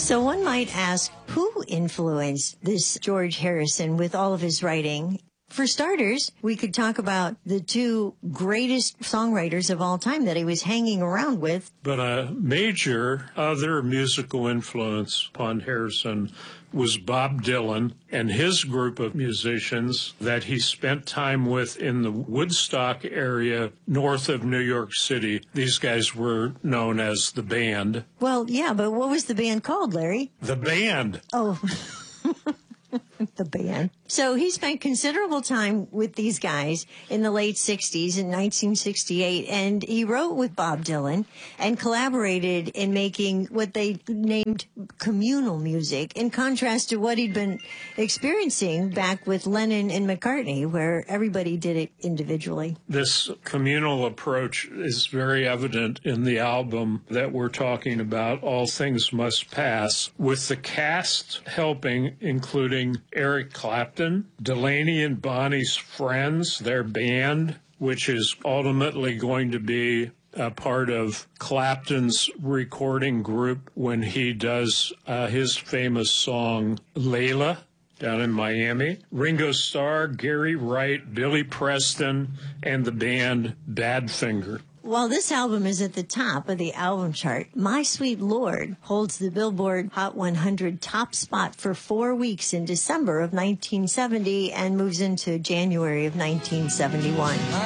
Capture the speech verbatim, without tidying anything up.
So one might ask, who influenced this George Harrison with all of his writing? For starters, we could talk about the two greatest songwriters of all time that he was hanging around with. But a major other musical influence upon Harrison was Bob Dylan and his group of musicians that he spent time with in the Woodstock area north of New York City. These guys were known as the Band. Well, yeah, but what was the band called, Larry? The Band. Oh, the Band. So he spent considerable time with these guys in the late sixties, in nineteen sixty-eight, and he wrote with Bob Dylan and collaborated in making what they named communal music, in contrast to what he'd been experiencing back with Lennon and McCartney, where everybody did it individually. This communal approach is very evident in the album that we're talking about, All Things Must Pass, with the cast helping, including Eric Clapton, Delaney and Bonnie's Friends, their band, which is ultimately going to be a part of Clapton's recording group when he does uh, his famous song, Layla, down in Miami. Ringo Starr, Gary Wright, Billy Preston, and the band Badfinger. While this album is at the top of the album chart, My Sweet Lord holds the Billboard Hot one hundred top spot for four weeks in December of nineteen seventy and moves into January of nineteen seventy-one.